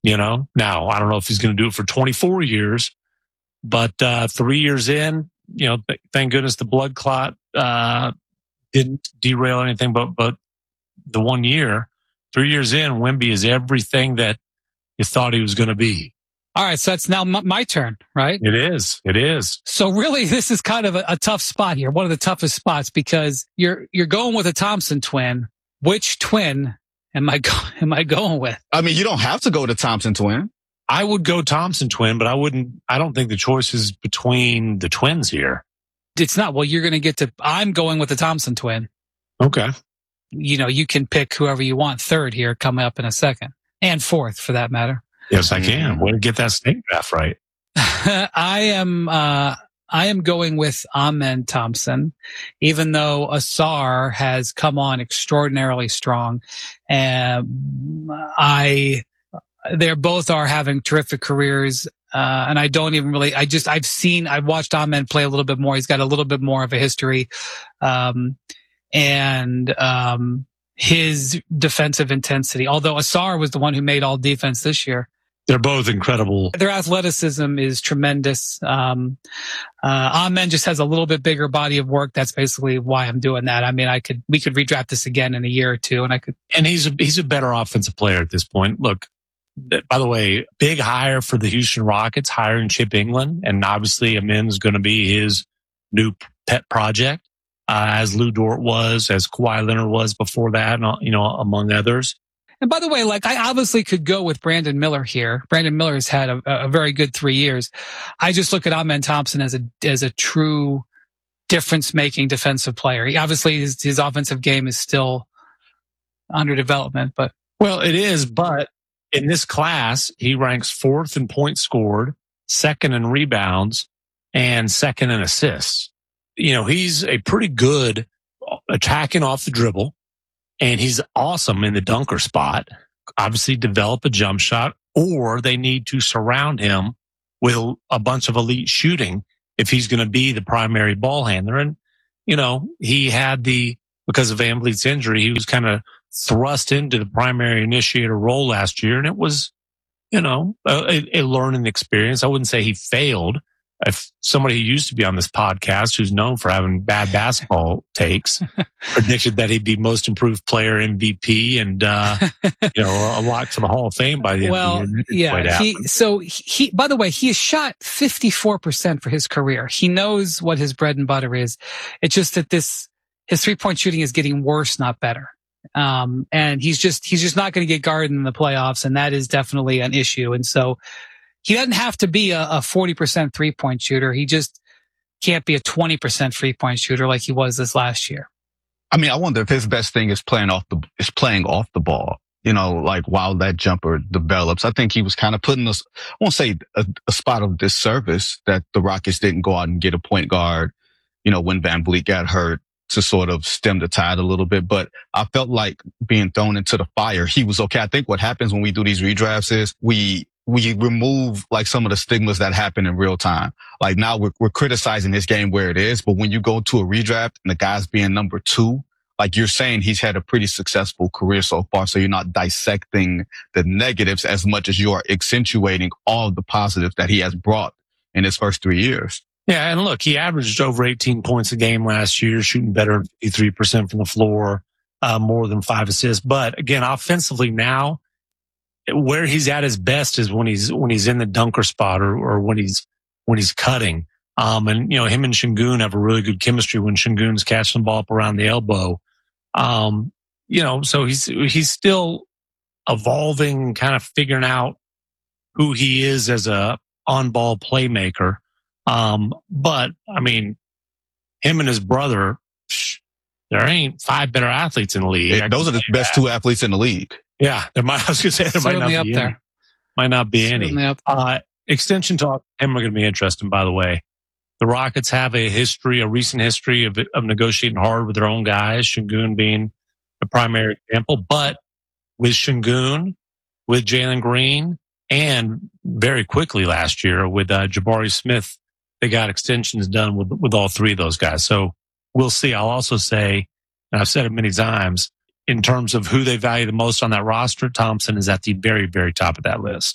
Now, I don't know if he's going to do it for 24 years, but 3 years in, thank goodness the blood clot didn't derail anything, but the 1 year, 3 years in, Wemby is everything that you thought he was going to be. All right, so that's now my turn, right? It is. So really, this is kind of a tough spot here, one of the toughest spots, because you're going with a Thompson twin. Which twin am I going with? I mean, you don't have to go to Thompson twin. I would go Thompson twin, but I don't think the choice is between the twins here. It's not. Well, you're going to get to, I'm going with the Thompson twin. Okay. You can pick whoever you want third here coming up in a second, and fourth for that matter. Yes, I can. Way to get that snake draft right. I am going with Amen Thompson, even though Ausar has come on extraordinarily strong. They both are having terrific careers. And I don't even really, I've watched Amen play a little bit more. He's got a little bit more of a history. His defensive intensity, although Ausar was the one who made all defense this year. They're both incredible. Their athleticism is tremendous. Amen just has a little bit bigger body of work. That's basically why I'm doing that. I mean, we could redraft this again in a year or two, and he's a better offensive player at this point. Look, by the way, big hire for the Houston Rockets, hiring Chip England, and obviously Amen's going to be his new pet project, as Lou Dort was, as Kawhi Leonard was before that, among others. And by the way, I obviously could go with Brandon Miller here. Brandon Miller has had a very good 3 years. I just look at Amen Thompson as a true difference-making defensive player. He obviously his offensive game is still under development, but well, it is. But in this class, he ranks fourth in points scored, second in rebounds, and second in assists. He's a pretty good attacking off the dribble. And he's awesome in the dunker spot. Obviously, develop a jump shot, or they need to surround him with a bunch of elite shooting if he's going to be the primary ball handler. And, he had because of VanVleet's injury, he was kind of thrust into the primary initiator role last year. And it was, a learning experience. I wouldn't say he failed. If somebody who used to be on this podcast, who's known for having bad basketball takes, predicted that he'd be most improved player, MVP, and a lot to the Hall of Fame by the end of the year. Yeah. By the way, he has shot 54% for his career. He knows what his bread and butter is. It's just that his 3-point shooting is getting worse, not better. And he's just not going to get guarded in the playoffs, and that is definitely an issue. And so, he doesn't have to be a 40% 3-point shooter. He just can't be a 20% 3-point shooter like he was this last year. I mean, I wonder if his best thing is playing off the ball, while that jumper develops. I think he was kind of putting us, I won't say a spot of disservice that the Rockets didn't go out and get a point guard, when VanVleet got hurt, to sort of stem the tide a little bit. But I felt like being thrown into the fire, he was okay. I think what happens when we do these redrafts is we remove some of the stigmas that happen in real time. Like now we're criticizing his game where it is, but when you go to a redraft and the guy's being number 2, like you're saying, he's had a pretty successful career so far. So you're not dissecting the negatives as much as you are accentuating all the positives that he has brought in his first 3 years. Yeah. And look, he averaged over 18 points a game last year, shooting better than 53% from the floor, more than 5 assists. But again, offensively now, where he's at his best is when he's in the dunker spot or when he's cutting. Him and Şengün have a really good chemistry when Şengün's catching the ball up around the elbow. So he's still evolving, kind of figuring out who he is as a on-ball playmaker. But I mean, him and his brother, there ain't 5 better athletes in the league. Those are the best 2 athletes in the league. Yeah, I was going to say there might not be any. Might not be any. Extension talk, him are going to be interesting, by the way. The Rockets have a recent history of negotiating hard with their own guys, Şengün being the primary example. But with Şengün, with Jalen Green, and very quickly last year with Jabari Smith, they got extensions done with all 3 of those guys. So we'll see. I'll also say, and I've said it many times, in terms of who they value the most on that roster, Thompson is at the very, very top of that list.